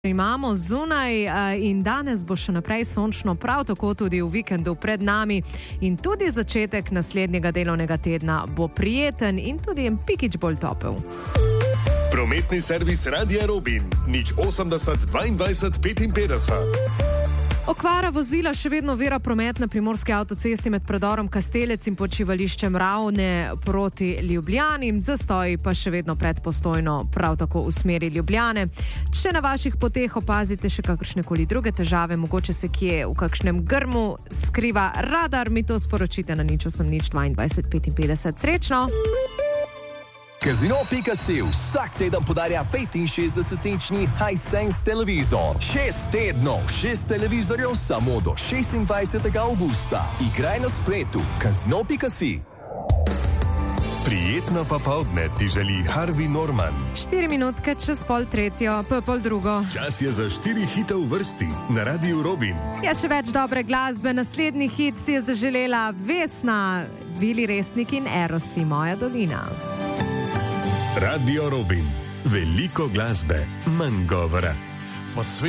Imamo zunaj in danes bo še naprej sončno, prav tako tudi v vikendu pred nami in tudi začetek naslednjega delovnega tedna bo prijeten in tudi en pikič bolj topel. Prometni servis Radia Robin, 080 22 55. Okvara vozila še vedno ovira promet na primorski avtocesti med predorom Kastelec in počivališčem Ravne proti Ljubljani. Zastoji pa še vedno pred Postojno, prav tako v smeri Ljubljane. Če na vaših poteh opazite še kakršnekoli druge težave, mogoče se kje v kakšnem grmu skriva radar, mi to sporočite na 080 22 55. Srečno! Casino.si vsak teden podarja 65-inčni Hisense televizor. 6 tednov, 6 televizorjev samo do 26. augusta. Igraj na spletu. Casino.si. Prijetno popoldne ti želi Harvey Norman. 4 minutke čez pol drugo. Čas je za 4 hite v vrsti na Radiu Robin. Ja, še več dobre glasbe. Naslednji hit si je zaželela Vesna, Vili Resnik in Erosi, Moja dolina. Radio Robin. Veliko glasbe, manj govora.